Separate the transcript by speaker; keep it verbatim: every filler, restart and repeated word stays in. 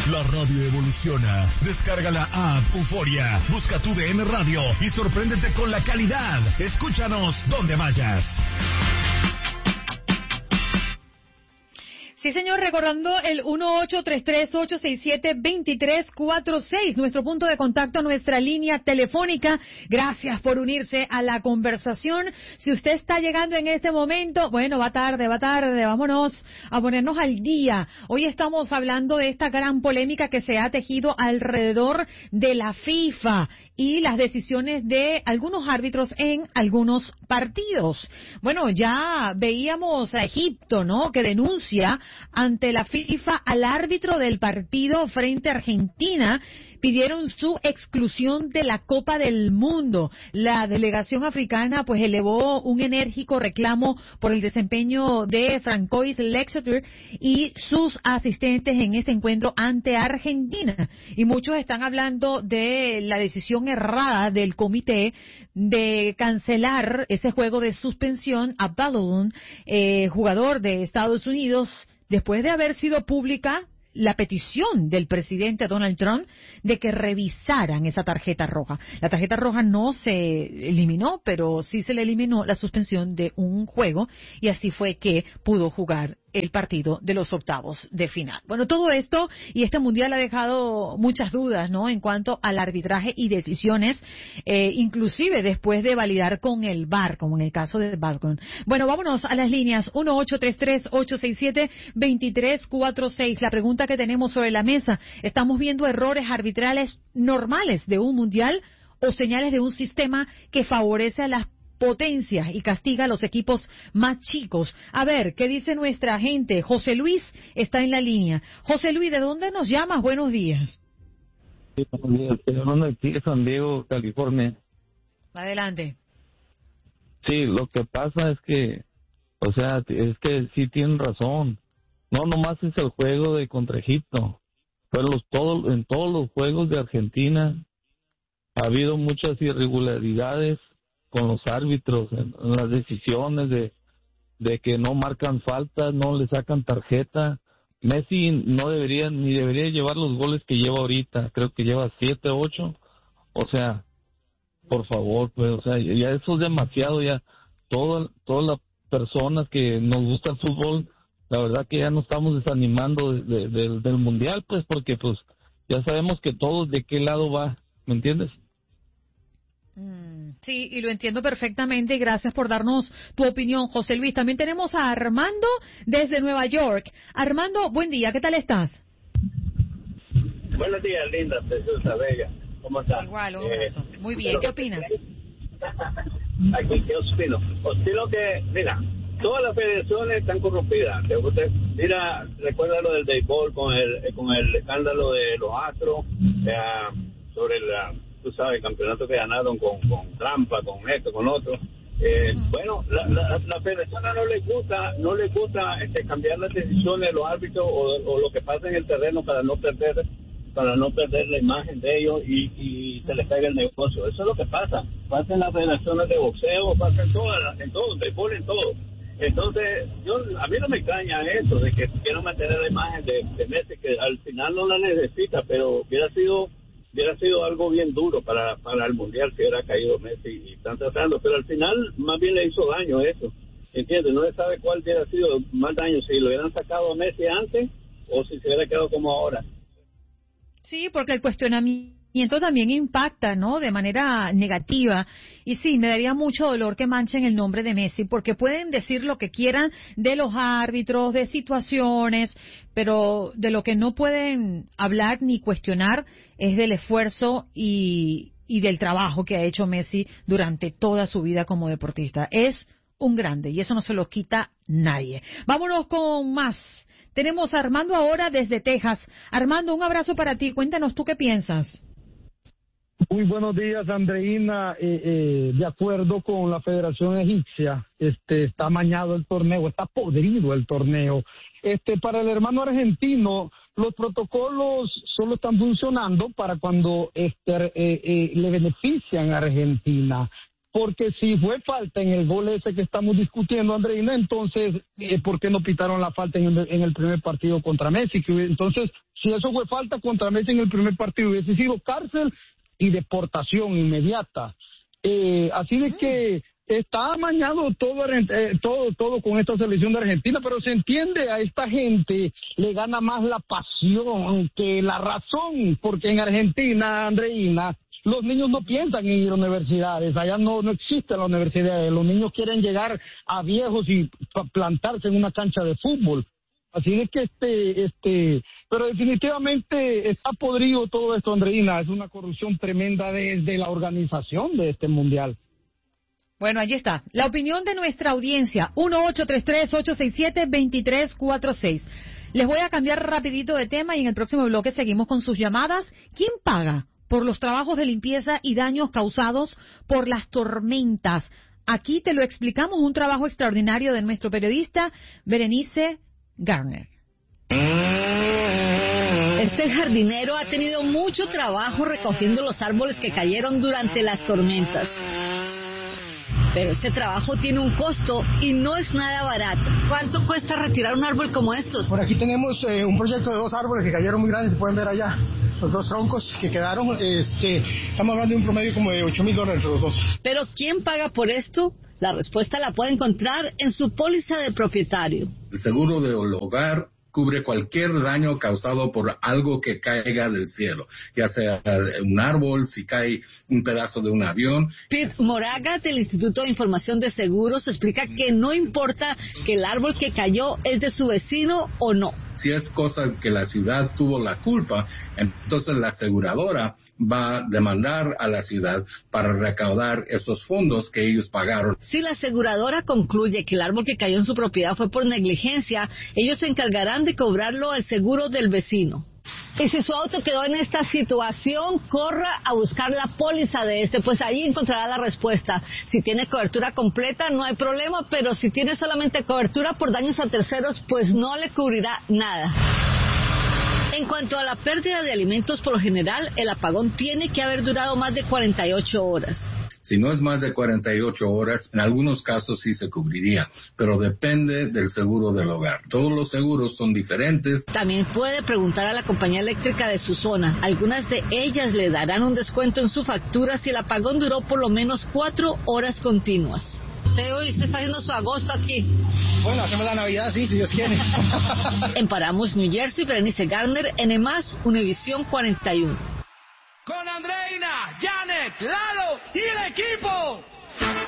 Speaker 1: La radio evoluciona. Descarga la app Euforia. Busca tu D N Radio y sorpréndete con la calidad. Escúchanos donde vayas.
Speaker 2: Sí, señor, recordando el uno ocho tres tres, ocho seis siete, dos tres cuatro seis, nuestro punto de contacto, nuestra línea telefónica. Gracias por unirse a la conversación. Si usted está llegando en este momento, bueno, va tarde, va tarde, vámonos a ponernos al día. Hoy estamos hablando de esta gran polémica que se ha tejido alrededor de la FIFA y las decisiones de algunos árbitros en algunos partidos. Bueno, ya veíamos a Egipto, ¿no?, que denuncia ante la FIFA al árbitro del partido frente a Argentina. Pidieron su exclusión de la Copa del Mundo. La delegación africana pues elevó un enérgico reclamo por el desempeño de Francois Lexeter y sus asistentes en este encuentro ante Argentina. Y muchos están hablando de la decisión errada del comité de cancelar ese juego de suspensión a Balogun, eh, jugador de Estados Unidos, después de haber sido pública la petición del presidente Donald Trump de que revisaran esa tarjeta roja. La tarjeta roja no se eliminó, pero sí se le eliminó la suspensión de un juego y así fue que pudo jugar el partido de los octavos de final. Bueno, todo esto y este mundial ha dejado muchas dudas, ¿no?, en cuanto al arbitraje y decisiones, eh, inclusive después de validar con el V A R, como en el caso de Balcon. Bueno, vámonos a las líneas uno ocho tres tres, ocho seis siete, dos tres cuatro seis. La pregunta que tenemos sobre la mesa: ¿estamos viendo errores arbitrales normales de un mundial o señales de un sistema que favorece a las potencias y castiga a los equipos más chicos? A ver, ¿qué dice nuestra gente? José Luis está en la línea. José Luis, ¿de dónde nos llamas? Buenos días.
Speaker 3: Sí, buenos días. Estoy hablando aquí de San Diego, California.
Speaker 2: Adelante.
Speaker 3: Sí, lo que pasa es que, o sea, es que sí tienen razón. No, nomás es el juego de contra Egipto. Pero los, todo, en todos los juegos de Argentina ha habido muchas irregularidades con los árbitros, en, en las decisiones de, de que no marcan faltas, no le sacan tarjeta. Messi no debería, ni debería llevar los goles que lleva ahorita, creo que lleva siete, ocho, o sea, por favor, pues, o sea, ya eso es demasiado, ya, todo, todas las personas que nos gusta el fútbol, la verdad que ya nos estamos desanimando de, de, de, del mundial, pues, porque, pues, ya sabemos que todo de qué lado va, ¿me entiendes?
Speaker 2: Sí, y lo entiendo perfectamente y gracias por darnos tu opinión, José Luis. También tenemos a Armando desde Nueva York. Armando, buen día, ¿qué tal estás?
Speaker 4: Buenos días, linda, preciosa, bella. ¿Cómo estás?
Speaker 2: Igual, un abrazo. Eh, Muy bien, ¿qué opinas?
Speaker 4: Aquí, ¿qué opino? Opino que, mira, todas las federaciones están corrompidas. Usted, mira, recuerda lo del béisbol con el, con el escándalo de los Astros, eh, sobre la... tú sabes, el campeonato que ganaron con, con trampa, con esto, con otro. Eh, uh-huh. Bueno, la, la, la federación no les gusta, no les gusta este, cambiar las decisiones de los árbitros o, o lo que pasa en el terreno para no perder, para no perder la imagen de ellos y, y se les caiga el negocio. Eso es lo que pasa. Pasa en las federaciones de boxeo, pasa en todas, en todo, en béisbol, en todo. Entonces, yo, a mí no me extraña eso de que quieran mantener la imagen de, de Messi, que al final no la necesita, pero hubiera sido hubiera sido algo bien duro para para el mundial si hubiera caído Messi y están tratando, pero al final más bien le hizo daño eso, ¿entiendes? No se sabe cuál hubiera sido más daño, si lo hubieran sacado a Messi antes o si se hubiera quedado como ahora.
Speaker 2: Sí, porque el cuestionamiento también impacta, ¿no?, de manera negativa. Y sí, me daría mucho dolor que manchen el nombre de Messi, porque pueden decir lo que quieran de los árbitros, de situaciones, pero de lo que no pueden hablar ni cuestionar es del esfuerzo y, y del trabajo que ha hecho Messi durante toda su vida como deportista. Es un grande y eso no se lo quita nadie. Vámonos con más. Tenemos a Armando ahora desde Texas. Armando, un abrazo para ti. Cuéntanos tú qué piensas.
Speaker 5: Muy buenos días, Andreina. Eh, eh, de acuerdo con la Federación Egipcia, este, está amañado el torneo, está podrido el torneo. Este, para el hermano argentino, los protocolos solo están funcionando para cuando este, eh, eh, le benefician a Argentina. porque si fue falta en el gol ese que estamos discutiendo, Andreina, entonces, eh, ¿por qué no pitaron la falta en el, en el primer partido contra Messi? Que, entonces, si eso fue falta contra Messi en el primer partido, hubiese sido cárcel y deportación inmediata. Eh, así de que está amañado todo, eh, todo, todo con esta selección de Argentina, pero se entiende, a esta gente le gana más la pasión que la razón, porque en Argentina, Andreina, los niños no piensan en ir a universidades, allá no, no existen las universidades, los niños quieren llegar a viejos y plantarse en una cancha de fútbol. Así es que este, este, pero definitivamente está podrido todo esto, Andreina, es una corrupción tremenda desde la organización de este mundial.
Speaker 2: Bueno, allí está. La opinión de nuestra audiencia, uno ocho tres tres, ocho seis siete, dos tres cuatro seis. Les voy a cambiar rapidito de tema y en el próximo bloque seguimos con sus llamadas. ¿Quién paga por los trabajos de limpieza y daños causados por las tormentas? Aquí te lo explicamos, un trabajo extraordinario de nuestro periodista Berenice Garner.
Speaker 6: Este jardinero ha tenido mucho trabajo recogiendo los árboles que cayeron durante las tormentas. Pero ese trabajo tiene un costo y no es nada barato. ¿Cuánto cuesta retirar un árbol como estos?
Speaker 7: Por aquí tenemos eh, un proyecto de dos árboles que cayeron muy grandes, se pueden ver allá. Los dos troncos que quedaron, este, estamos hablando de un promedio como de ocho mil dólares entre los dos.
Speaker 6: ¿Pero quién paga por esto? La respuesta la puede encontrar en su póliza de propietario.
Speaker 8: El seguro del hogar cubre cualquier daño causado por algo que caiga del cielo, ya sea un árbol, si cae un pedazo de un avión.
Speaker 6: Pete Moraga, del Instituto de Información de Seguros, explica que no importa que el árbol que cayó es de su vecino o no.
Speaker 8: Si es cosa que la ciudad tuvo la culpa, entonces la aseguradora va a demandar a la ciudad para recaudar esos fondos que ellos pagaron.
Speaker 6: Si la aseguradora concluye que el árbol que cayó en su propiedad fue por negligencia, ellos se encargarán de cobrarlo al seguro del vecino. Y si su auto quedó en esta situación, corra a buscar la póliza de este, pues ahí encontrará la respuesta. Si tiene cobertura completa, no hay problema, pero si tiene solamente cobertura por daños a terceros, pues no le cubrirá nada. En cuanto a la pérdida de alimentos, por lo general, el apagón tiene que haber durado más de cuarenta y ocho horas.
Speaker 8: Si no es más de cuarenta y ocho horas, en algunos casos sí se cubriría, pero depende del seguro del hogar. Todos los seguros son diferentes.
Speaker 6: También puede preguntar a la compañía eléctrica de su zona. Algunas de ellas le darán un descuento en su factura si el apagón duró por lo menos cuatro horas continuas. Usted hoy se está haciendo su agosto aquí.
Speaker 7: Bueno, hacemos la Navidad, sí, si Dios quiere.
Speaker 6: En Paramus, New Jersey, Berenice Garner, N más, Univisión cuarenta y uno.
Speaker 9: Con Andreina, Janet, Lalo y el equipo.